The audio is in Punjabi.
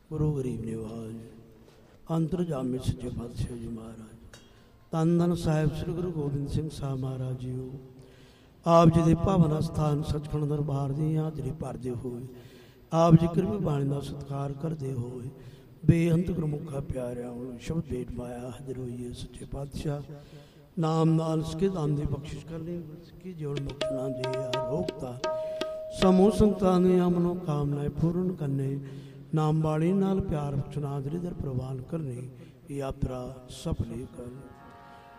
ਗੁਰੂ ਗਰੀਬ ਨਿਵਾਜ ਅੰਤਰਜਾਮੀ ਸੱਚੇ ਪਾਤਸ਼ਾਹ ਜੀ ਮਹਾਰਾਜ ਧੰਨ ਧੰਨ ਸਾਹਿਬ ਸ੍ਰੀ ਗੁਰੂ ਗੋਬਿੰਦ ਸਿੰਘ ਸਾਹਿਬ ਮਹਾਰਾਜ ਜੀਓ ਆਪ ਜੀ ਦੇ ਭਾਵਨਾ ਸਥਾਨ ਸੱਚਖੰਡ ਦਰਬਾਰ ਦੀ ਹਾਜ਼ਰੀ ਭਰਦੇ ਹੋਏ ਆਪ ਜੀ ਕਿਰਪਾ ਬਾਣੀ ਦਾ ਸਤਿਕਾਰ ਕਰਦੇ ਹੋਏ ਬੇਅੰਤ ਗੁਰਮੁਖਾਂ ਪਿਆਰਿਆਂ ਨੂੰ ਸ਼ਬਦ ਭੇਟ ਪਾਇਆ ਹਾਜ਼ਰ ਹੋਈਏ ਸੱਚੇ ਪਾਤਸ਼ਾਹ ਨਾਮ ਨਾਲ ਸਕੇ ਦਾਨ ਦੀ ਬਖਸ਼ਿਸ਼ ਕਰਨੀ ਸਕੀ ਜੋੜ ਮੁਕਤਨਾ ਦੇ ਆਰੋਗਤਾ ਸਮੂਹ ਸੰਤਾਂ ਦੀਆਂ ਮਨੋ ਕਾਮਨਾएं ਪੂਰਨ ਕਰਨੇ ਨਾਮ ਬਾਣੀ ਨਾਲ ਪਿਆਰ ਬਖਸ਼ਣਾ ਦਰਿਦਰ ਪ੍ਰਵਾਨ ਕਰਨੀ ਯਾਤਰਾ ਸਫਲੀ ਕਰ